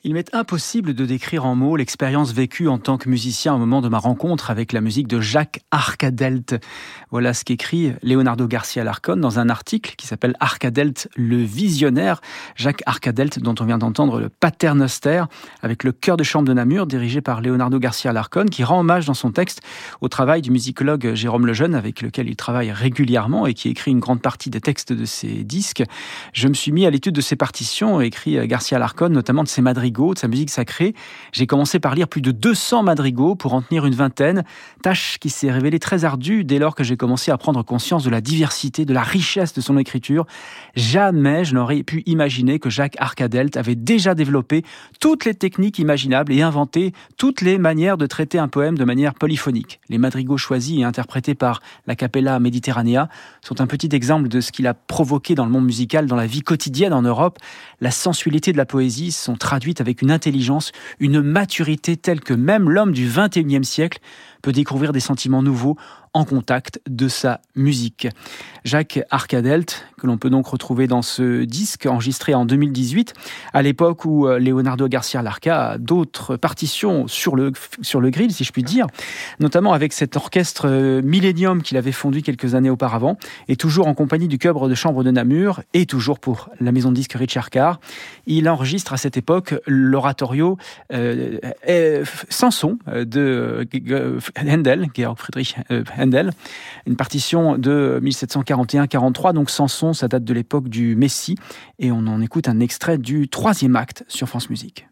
Il m'est impossible de décrire en mots l'expérience vécue en tant que musicien au moment de ma rencontre avec la musique de Jacques Arcadelt. Voilà ce qu'écrit Leonardo Garcia Larcón dans un article qui s'appelle Arcadelt le visionnaire. Jacques Arcadelt, dont on vient d'entendre le Paternoster, avec le chœur de chambre de Namur, dirigé par Leonardo Garcia Larcón, qui rend hommage dans son texte au travail du musicologue Jérôme Lejeune, avec lequel il travaille régulièrement et qui écrit une grande partie des textes de ses disques. Je me suis mis à l'étude de ses partitions, écrit Garcia Larcón, notamment de ses madrigals, de sa musique sacrée. J'ai commencé par lire plus de 200 madrigaux pour en tenir une vingtaine, tâche qui s'est révélée très ardue dès lors que j'ai commencé à prendre conscience de la diversité, de la richesse de son écriture. Jamais je n'aurais pu imaginer que Jacques Arcadelt avait déjà développé toutes les techniques imaginables et inventé toutes les manières de traiter un poème de manière polyphonique. Les madrigaux choisis et interprétés par la Capella Mediterranea sont un petit exemple de ce qu'il a provoqué dans le monde musical, dans la vie quotidienne en Europe. La sensualité de la poésie sont traduites avec une intelligence, une maturité telle que même l'homme du XXIe siècle peut découvrir des sentiments nouveaux en contact de sa musique. Jacques Arcadelt, que l'on peut donc retrouver dans ce disque enregistré en 2018, à l'époque où Leonardo Garcia Larcón a d'autres partitions sur le grill, si je puis dire, notamment avec cet orchestre Millennium qu'il avait fondu quelques années auparavant, et toujours en compagnie du chœur de chambre de Namur, et toujours pour la maison de disques Richard Carr. Il enregistre à cette époque l'oratorio Samson de Händel, Georg Friedrich Händel, une partition de 1741-43, donc Samson, ça date de l'époque du Messie, et on en écoute un extrait du 3e acte sur France Musique.